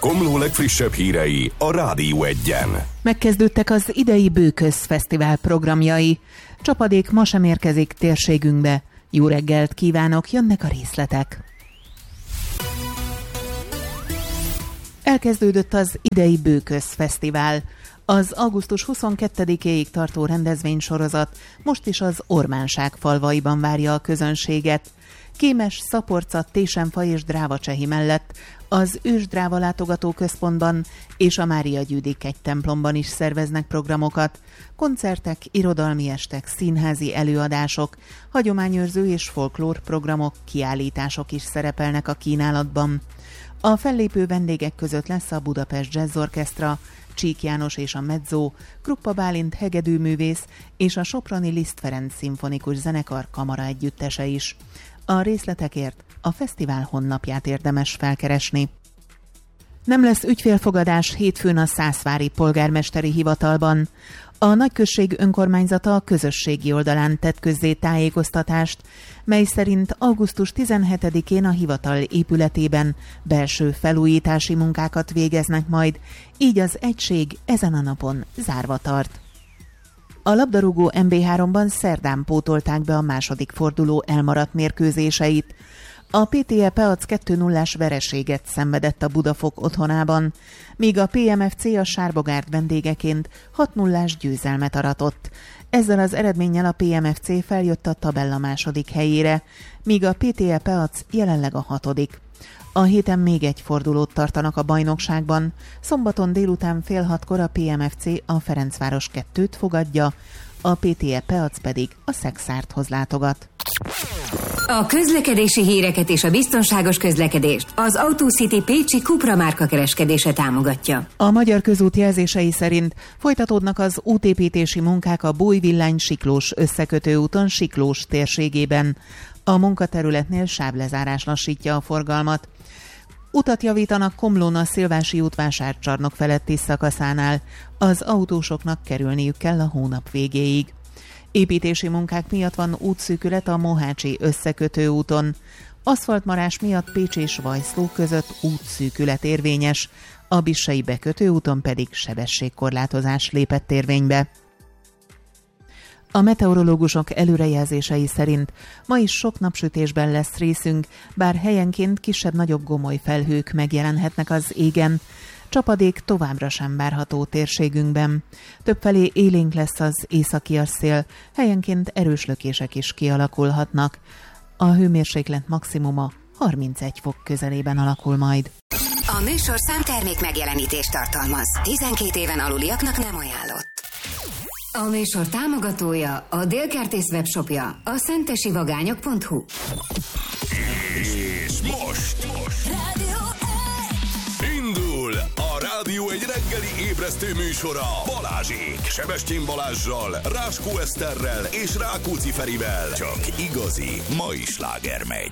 Komló legfrissebb hírei a Rádió Egyen. Megkezdődtek az idei Bőköz Fesztivál programjai. Csapadék ma sem érkezik térségünkbe. Jó reggelt kívánok, jönnek a részletek. Elkezdődött az idei Bőköz Fesztivál. Az augusztus 22-éig tartó rendezvénysorozat most is az Ormánság falvaiban várja a közönséget. Kémes, Szaporca, Tésenfa és Drávacsehi mellett az Ősdráva látogatóközpontban és a Mária Gyűdik egy templomban is szerveznek programokat. Koncertek, irodalmi estek, színházi előadások, hagyományőrző és folklór programok, kiállítások is szerepelnek a kínálatban. A fellépő vendégek között lesz a Budapest Jazz Orchestra, Csík János és a Mezzo, Kruppa Bálint hegedűművész és a Soproni Liszt Ferenc szimfonikus zenekar kamara együttese is. A részletekért a fesztivál honlapját érdemes felkeresni. Nem lesz ügyfélfogadás hétfőn a Szászvári polgármesteri hivatalban. A nagyközség önkormányzata a közösségi oldalán tett közzé tájékoztatást, mely szerint augusztus 17-én a hivatal épületében belső felújítási munkákat végeznek majd, így az egység ezen a napon zárva tart. A labdarúgó MB3-ban szerdán pótolták be a második forduló elmaradt mérkőzéseit. A PTE Peac 2-0-ás vereséget szenvedett a Budafok otthonában, míg a PMFC a Sárbogárd vendégeként 6-0-ás győzelmet aratott. Ezzel az eredménnyel a PMFC feljött a tabella második helyére, míg a PTE Peac jelenleg a 6. A héten még egy fordulót tartanak a bajnokságban. Szombaton délután 5:30 a PMFC a Ferencváros 2-t fogadja, a PTE Peac pedig a Szekszárthoz látogat. A közlekedési híreket és a biztonságos közlekedést az Autocity Pécsi Cupra márka kereskedése támogatja. A Magyar Közút jelzései szerint folytatódnak az útépítési munkák a Bújvillány-Siklós összekötőúton Siklós térségében. A munkaterületnél sávlezárás lassítja a forgalmat. Utat javítanak Komlón a Szilvási út vásárcsarnok feletti szakaszánál. Az autósoknak kerülniük kell a hónap végéig. Építési munkák miatt van útszűkület a Mohácsi összekötő úton. Aszfaltmarás miatt Pécs és Vajszló között útszűkület érvényes, a Bissai bekötő úton pedig sebességkorlátozás lépett érvénybe. A meteorológusok előrejelzései szerint ma is sok napsütésben lesz részünk, bár helyenként kisebb-nagyobb gomoly felhők megjelenhetnek az égen. Csapadék továbbra sem várható térségünkben. Többfelé élénk lesz az északias szél, helyenként erős lökések is kialakulhatnak. A hőmérséklet maximuma 31 fok közelében alakul majd. A műsorszám termék megjelenítést tartalmaz. 12 éven aluliaknak nem ajánlott. A műsor támogatója, a Délkertész webshopja, a szentesivagányok.hu. És most indul a Rádió egy reggeli ébresztő műsora Balázsék. Sebestyén Balázssal, Ráskó Eszterrel és Rákóczi Ferivel. Csak igazi mai sláger megy.